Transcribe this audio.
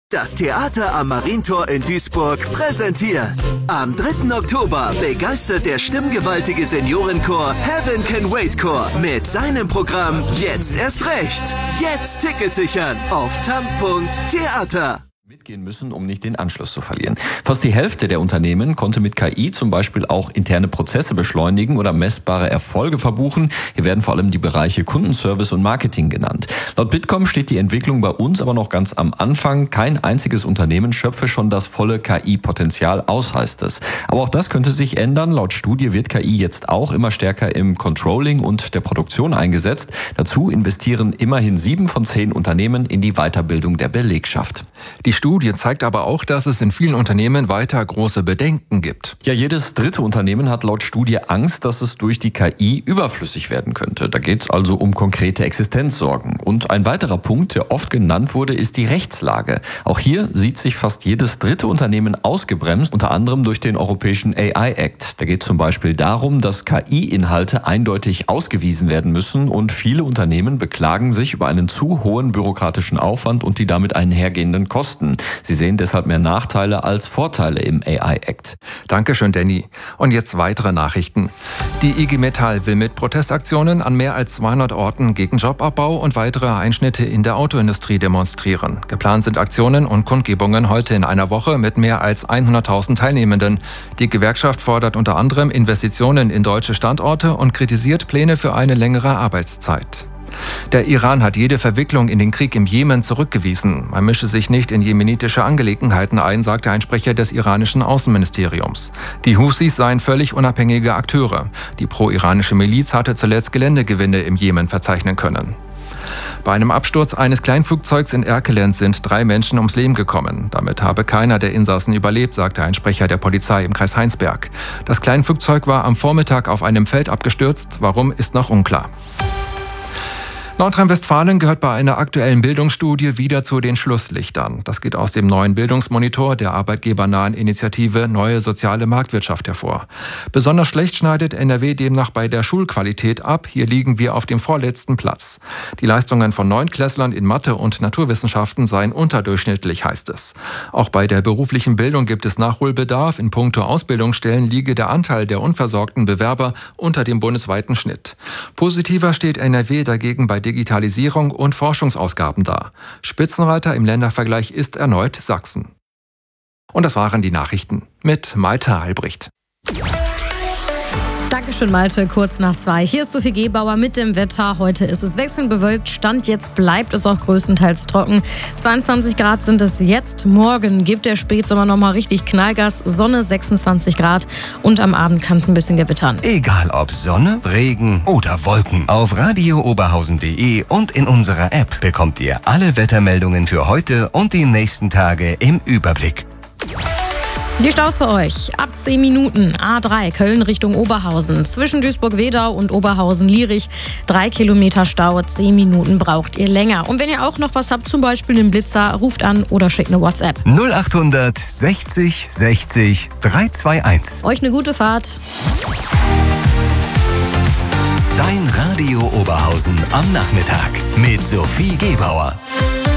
Das Theater am Marientor in Duisburg präsentiert. Am 3. Oktober begeistert der stimmgewaltige Seniorenchor Heaven Can Wait Chor mit seinem Programm Jetzt erst recht. Jetzt Ticket sichern auf tam.theater. Mitgehen müssen, um nicht den Anschluss zu verlieren. Fast die Hälfte der Unternehmen konnte mit KI zum Beispiel auch interne Prozesse beschleunigen oder messbare Erfolge verbuchen. Hier werden vor allem die Bereiche Kundenservice und Marketing genannt. Laut Bitkom steht die Entwicklung bei uns aber noch ganz am Anfang. Kein einziges Unternehmen schöpfe schon das volle KI-Potenzial aus, heißt es. Aber auch das könnte sich ändern. Laut Studie wird KI jetzt auch immer stärker im Controlling und der Produktion eingesetzt. Dazu investieren immerhin 7 von 10 Unternehmen in die Weiterbildung der Belegschaft. Die Studie zeigt aber auch, dass es in vielen Unternehmen weiter große Bedenken gibt. Ja, jedes dritte Unternehmen hat laut Studie Angst, dass es durch die KI überflüssig werden könnte. Da geht es also um konkrete Existenzsorgen. Und ein weiterer Punkt, der oft genannt wurde, ist die Rechtslage. Auch hier sieht sich fast jedes dritte Unternehmen ausgebremst, unter anderem durch den Europäischen AI Act. Da geht es zum Beispiel darum, dass KI-Inhalte eindeutig ausgewiesen werden müssen und viele Unternehmen beklagen sich über einen zu hohen bürokratischen Aufwand und die damit einhergehenden Kosten. Sie sehen deshalb mehr Nachteile als Vorteile im AI Act. Dankeschön, Danny. Und jetzt weitere Nachrichten. Die IG Metall will mit Protestaktionen an mehr als 200 Orten gegen Jobabbau und weitere Einschnitte in der Autoindustrie demonstrieren. Geplant sind Aktionen und Kundgebungen heute in einer Woche mit mehr als 100.000 Teilnehmenden. Die Gewerkschaft fordert unter anderem Investitionen in deutsche Standorte und kritisiert Pläne für eine längere Arbeitszeit. Der Iran hat jede Verwicklung in den Krieg im Jemen zurückgewiesen. Man mische sich nicht in jemenitische Angelegenheiten ein, sagte ein Sprecher des iranischen Außenministeriums. Die Houthis seien völlig unabhängige Akteure. Die pro-iranische Miliz hatte zuletzt Geländegewinne im Jemen verzeichnen können. Bei einem Absturz eines Kleinflugzeugs in Erkelenz sind 3 Menschen ums Leben gekommen. Damit habe keiner der Insassen überlebt, sagte ein Sprecher der Polizei im Kreis Heinsberg. Das Kleinflugzeug war am Vormittag auf einem Feld abgestürzt. Warum, ist noch unklar. Nordrhein-Westfalen gehört bei einer aktuellen Bildungsstudie wieder zu den Schlusslichtern. Das geht aus dem neuen Bildungsmonitor der arbeitgebernahen Initiative Neue Soziale Marktwirtschaft hervor. Besonders schlecht schneidet NRW demnach bei der Schulqualität ab. Hier liegen wir auf dem vorletzten Platz. Die Leistungen von Neunklässlern in Mathe und Naturwissenschaften seien unterdurchschnittlich, heißt es. Auch bei der beruflichen Bildung gibt es Nachholbedarf. In puncto Ausbildungsstellen liege der Anteil der unversorgten Bewerber unter dem bundesweiten Schnitt. Positiver steht NRW dagegen bei Digitalisierung und Forschungsausgaben da. Spitzenreiter im Ländervergleich ist erneut Sachsen. Und das waren die Nachrichten mit Malte Albrecht. Dankeschön, Malte. Kurz nach 2. Hier ist Sophie Gebauer mit dem Wetter. Heute ist es wechselnd bewölkt. Stand jetzt bleibt es auch größtenteils trocken. 22 Grad sind es jetzt. Morgen gibt der Spätsommer nochmal richtig Knallgas. Sonne 26 Grad. Und am Abend kann es ein bisschen gewittern. Egal ob Sonne, Regen oder Wolken. Auf radiooberhausen.de und in unserer App bekommt ihr alle Wettermeldungen für heute und die nächsten Tage im Überblick. Die Staus für euch. Ab 10 Minuten. A3 Köln Richtung Oberhausen. Zwischen Duisburg-Wedau und Oberhausen-Lierich. 3 Kilometer Stau. 10 Minuten braucht ihr länger. Und wenn ihr auch noch was habt, zum Beispiel einen Blitzer, ruft an oder schickt eine WhatsApp. 0800 60 60 321. Euch eine gute Fahrt. Dein Radio Oberhausen am Nachmittag mit Sophie Gebauer.